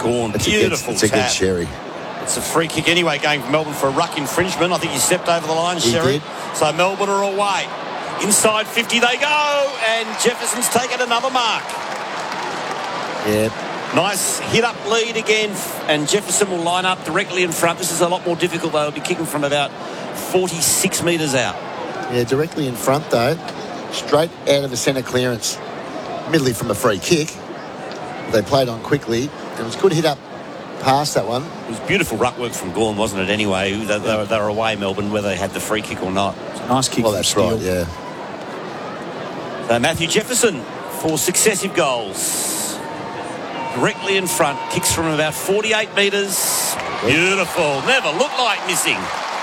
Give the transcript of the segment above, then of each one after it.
Gorn, beautiful It's against tap. Sherry. It's a free kick anyway, going for Melbourne for a ruck infringement. I think he stepped over the line, Sherry. Did. So Melbourne are away. Inside 50 they go, and Jefferson's taken another mark. Yeah. Nice hit-up lead again, and Jefferson will line up directly in front. This is a lot more difficult, though. He'll be kicking from about 46 metres out. Yeah, directly in front, though. Straight out of the centre clearance. Admittedly from a free kick. They played on quickly. It was good hit up past that one. It was beautiful ruck work from Gorn, wasn't it, anyway? They were away, Melbourne, whether they had the free kick or not. It's a nice kick. Well, that's right, yeah. So Matthew Jefferson for successive goals. Directly in front. Kicks from about 48 metres. Beautiful. Never looked like missing.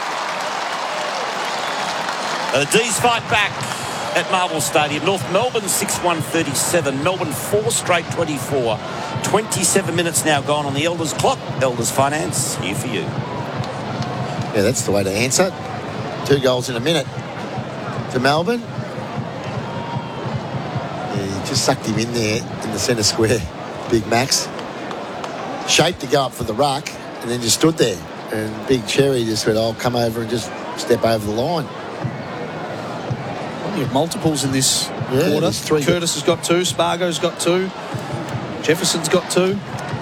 The D's fight back at Marvel Stadium. North Melbourne 6-1-37. Melbourne 4 straight 24. 27 minutes now gone on the Elders clock. Elders Finance, here for you. Yeah, that's the way to answer. 2 goals in a minute to Melbourne. Yeah, he just sucked him in there in the centre square. Big Max. Shaped to go up for the ruck and then just stood there. And Big Cherry just went, I'll come over and just step over the line. Plenty of multiples in this Yeah, quarter. there's 3. Curtis has got 2. Spargo's got 2. Jefferson's got 2. It's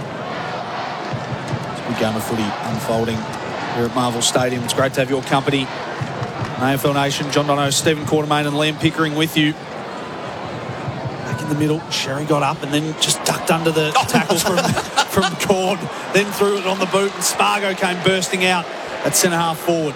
a good game of footy unfolding here at Marvel Stadium. It's great to have your company. AFL Nation, John Dono, Stephen Quartermain and Liam Pickering with you. Back in the middle, Sherry got up and then just ducked under the tackle from Cord, then threw it on the boot, and Spargo came bursting out at centre-half forward.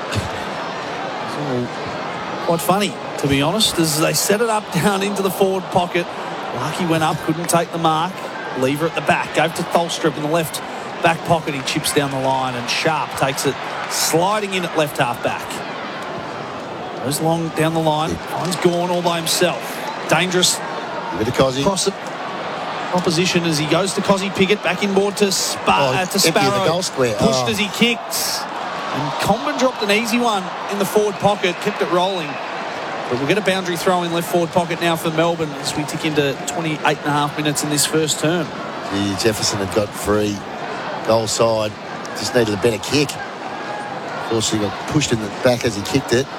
So, quite funny, to be honest, as they set it up down into the forward pocket. Larky went up, couldn't take the mark. Lever at the back, gave to Tholstrup in the left back pocket. He chips down the line, and Sharp takes it sliding in at left half back. Goes long down the line, finds Gorn all by himself. Dangerous. Give it to Cozzy. Cross the opposition as he goes to Cozzy Pickett, back inboard to Sparrow. Empty of the goal square. Pushed as he kicks. And Comben dropped an easy one in the forward pocket, kept it rolling. But we'll get a boundary throw in left forward pocket now for Melbourne as we tick into 28.5 minutes in this first term. Gee, Jefferson had got free. Goal side. Just needed a better kick. Fortunately got pushed in the back as he kicked it.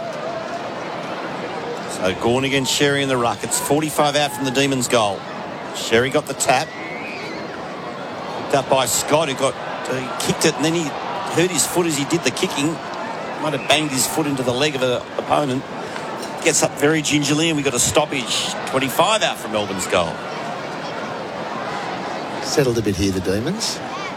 So Gorn against Sherry in the ruck. It's 45 out from the Demons' goal. Sherry got the tap. Picked up by Scott, who he kicked it, and then he hurt his foot as he did the kicking. Might have banged his foot into the leg of an opponent. Gets up very gingerly, and we got a stoppage. 25 out from Melbourne's goal. Settled a bit here, the Demons.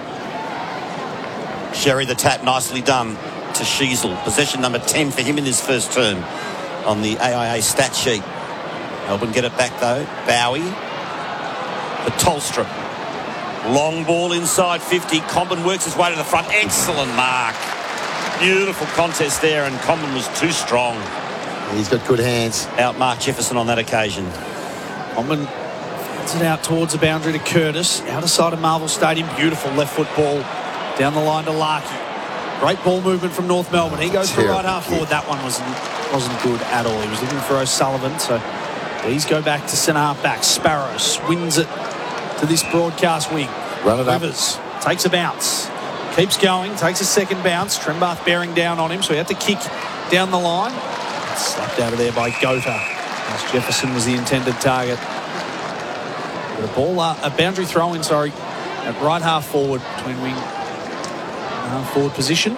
Sherry the tap, nicely done to Sheasel. Possession number 10 for him in his first term on the AIA stat sheet. Melbourne get it back though. Bowie. The Tholstrup. Long ball inside 50. Comben works his way to the front. Excellent mark. Beautiful contest there, and Comben was too strong. He's got good hands. Outmarked Jefferson on that occasion. Comben fans it out towards the boundary to Curtis. Outer side of Marvel Stadium. Beautiful left foot ball down the line to Larky. Great ball movement from North Melbourne. He goes for right half forward. That one wasn't good at all. He was looking for O'Sullivan, so these go back to centre half back. Sparrows wins it to this broadcast wing. Run it Rivers takes a bounce. Keeps going. Takes a second bounce. Trembath bearing down on him, so he had to kick down the line. Slapped out of there by Gota, as Jefferson was the intended target. The ball, a boundary throw in, at right half forward between wing and half forward position.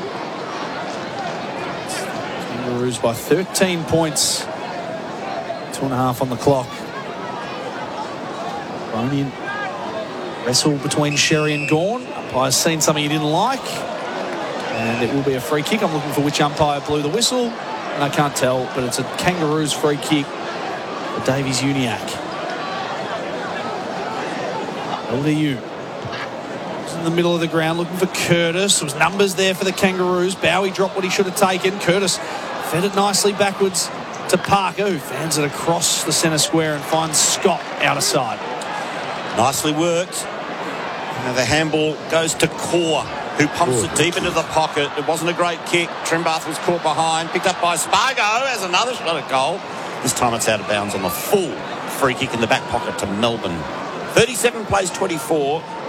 Kangaroos by 13 points. 2.5 on the clock. Ronian wrestle between Sherry and Gorn. Umpire's seen something he didn't like, and it will be a free kick. I'm looking for which umpire blew the whistle, and I can't tell, but it's a Kangaroos free kick for Davies Uniacke. LDU was in the middle of the ground looking for Curtis. There was numbers there for the Kangaroos. Bowie dropped what he should have taken. Curtis fed it nicely backwards to Parker, who fans it across the centre square and finds Scott out of sight. Nicely worked. Now the handball goes to Core, who pumps it deep into the pocket. It wasn't a great kick. Trembath was caught behind. Picked up by Spargo as another shot at goal. This time it's out of bounds on the full free kick in the back pocket to Melbourne. 37 plays 24.